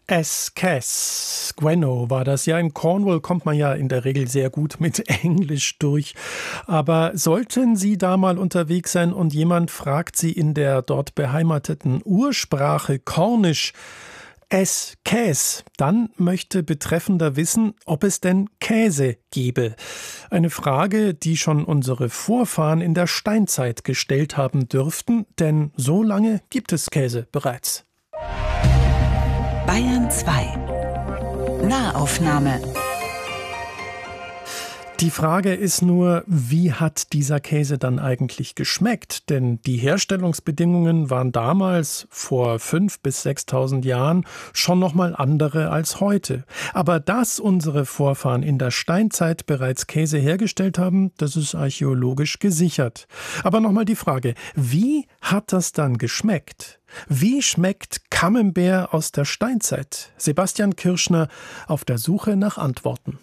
Käs. Gweno war das. Ja, in Cornwall kommt man ja in der Regel sehr gut mit Englisch durch. Aber sollten Sie da mal unterwegs sein und jemand fragt Sie in der dort beheimateten Ursprache Kornisch Käs, dann möchte Betreffender wissen, ob es denn Käse gebe. Eine Frage, die schon unsere Vorfahren in der Steinzeit gestellt haben dürften, denn so lange gibt es Käse bereits. Bayern 2. Nahaufnahme. Die Frage ist nur, wie hat dieser Käse dann eigentlich geschmeckt? Denn die Herstellungsbedingungen waren damals, vor 5.000 bis 6.000 Jahren, schon nochmal andere als heute. Aber dass unsere Vorfahren in der Steinzeit bereits Käse hergestellt haben, das ist archäologisch gesichert. Aber nochmal die Frage, wie hat das dann geschmeckt? Wie schmeckt Camembert aus der Steinzeit? Sebastian Kirschner auf der Suche nach Antworten.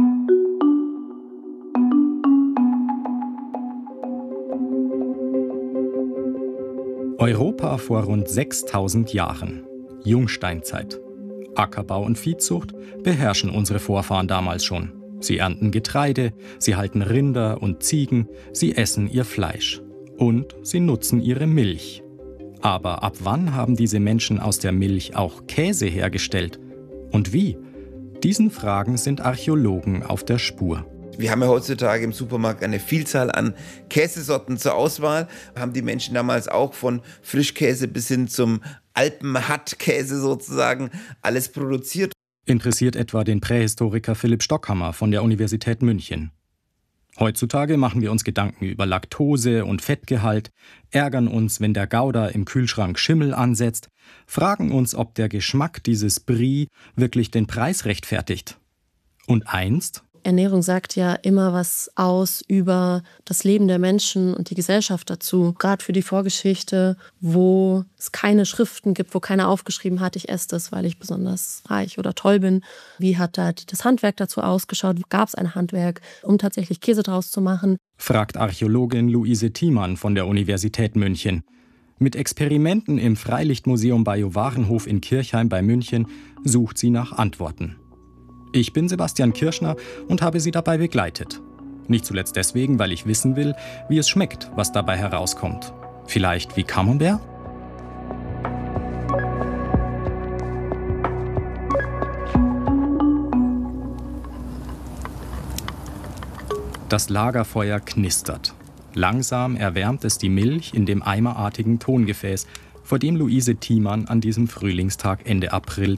Europa vor rund 6000 Jahren. Jungsteinzeit. Ackerbau und Viehzucht beherrschen unsere Vorfahren damals schon. Sie ernten Getreide, sie halten Rinder und Ziegen, sie essen ihr Fleisch. Und sie nutzen ihre Milch. Aber ab wann haben diese Menschen aus der Milch auch Käse hergestellt? Und wie? Diesen Fragen sind Archäologen auf der Spur. Wir haben ja heutzutage im Supermarkt eine Vielzahl an Käsesorten zur Auswahl. Haben die Menschen damals auch von Frischkäse bis hin zum Alpenhattkäse sozusagen alles produziert. Interessiert etwa den Prähistoriker Philipp Stockhammer von der Universität München. Heutzutage machen wir uns Gedanken über Laktose und Fettgehalt, ärgern uns, wenn der Gouda im Kühlschrank Schimmel ansetzt, fragen uns, ob der Geschmack dieses Brie wirklich den Preis rechtfertigt. Und einst? Ernährung sagt ja immer was aus über das Leben der Menschen und die Gesellschaft dazu. Gerade für die Vorgeschichte, wo es keine Schriften gibt, wo keiner aufgeschrieben hat, ich esse das, weil ich besonders reich oder toll bin. Wie hat da das Handwerk dazu ausgeschaut? Gab es ein Handwerk, um tatsächlich Käse draus zu machen? Fragt Archäologin Luise Thiemann von der Universität München. Mit Experimenten im Freilichtmuseum Bajo-Warenhof in Kirchheim bei München sucht sie nach Antworten. Ich bin Sebastian Kirschner und habe sie dabei begleitet. Nicht zuletzt deswegen, weil ich wissen will, wie es schmeckt, was dabei herauskommt. Vielleicht wie Camembert? Das Lagerfeuer knistert. Langsam erwärmt es die Milch in dem eimerartigen Tongefäß, vor dem Luise Thiemann an diesem Frühlingstag Ende April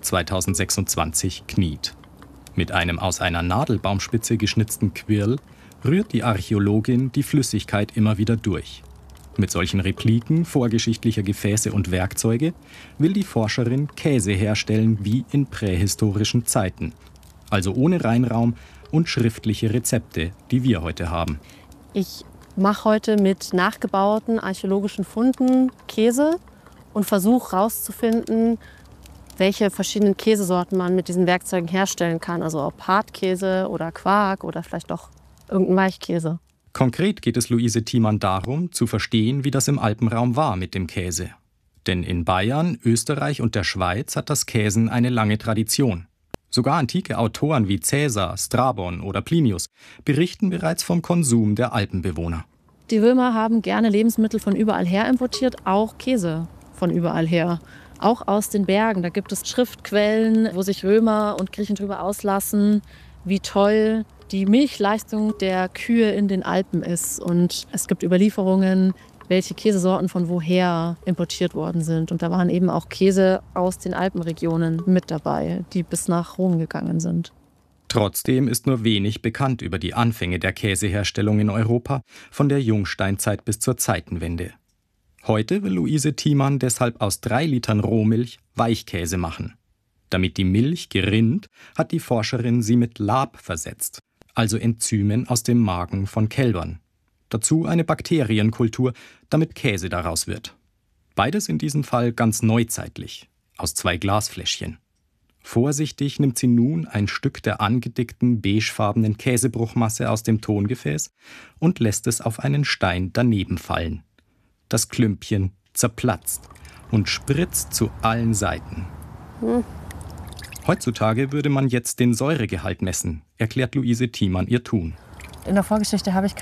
2026 kniet. Mit einem aus einer Nadelbaumspitze geschnitzten Quirl rührt die Archäologin die Flüssigkeit immer wieder durch. Mit solchen Repliken vorgeschichtlicher Gefäße und Werkzeuge will die Forscherin Käse herstellen wie in prähistorischen Zeiten. Also ohne Reinraum und schriftliche Rezepte, die wir heute haben. Ich mache heute mit nachgebauten archäologischen Funden Käse und versuche herauszufinden, welche verschiedenen Käsesorten man mit diesen Werkzeugen herstellen kann. Also ob Hartkäse oder Quark oder vielleicht doch irgendein Weichkäse. Konkret geht es Luise Thiemann darum, zu verstehen, wie das im Alpenraum war mit dem Käse. Denn in Bayern, Österreich und der Schweiz hat das Käsen eine lange Tradition. Sogar antike Autoren wie Caesar, Strabon oder Plinius berichten bereits vom Konsum der Alpenbewohner. Die Römer haben gerne Lebensmittel von überall her importiert, auch Käse von überall her. Auch aus den Bergen. Da gibt es Schriftquellen, wo sich Römer und Griechen darüber auslassen, wie toll die Milchleistung der Kühe in den Alpen ist. Und es gibt Überlieferungen, welche Käsesorten von woher importiert worden sind. Und da waren eben auch Käse aus den Alpenregionen mit dabei, die bis nach Rom gegangen sind. Trotzdem ist nur wenig bekannt über die Anfänge der Käseherstellung in Europa, von der Jungsteinzeit bis zur Zeitenwende. Heute will Luise Thiemann deshalb aus 3 Litern Rohmilch Weichkäse machen. Damit die Milch gerinnt, hat die Forscherin sie mit Lab versetzt, also Enzymen aus dem Magen von Kälbern. Dazu eine Bakterienkultur, damit Käse daraus wird. Beides in diesem Fall ganz neuzeitlich, aus 2 Glasfläschchen. Vorsichtig nimmt sie nun ein Stück der angedickten beigefarbenen Käsebruchmasse aus dem Tongefäß und lässt es auf einen Stein daneben fallen. Das Klümpchen zerplatzt und spritzt zu allen Seiten. Heutzutage würde man jetzt den Säuregehalt messen, erklärt Luise Thiemann ihr Tun. In der Vorgeschichte habe ich